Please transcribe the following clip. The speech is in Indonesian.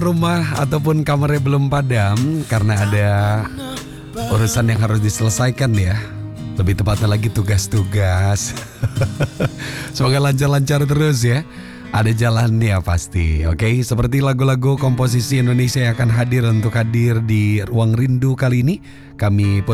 rumah ataupun kamarnya belum padam karena ada urusan yang harus diselesaikan ya. Lebih tepatnya lagi tugas-tugas. Semoga lancar-lancar terus ya. Ada jalannya pasti. Oke, seperti lagu-lagu komposisi Indonesia yang akan hadir di Ruang Rindu kali ini, kami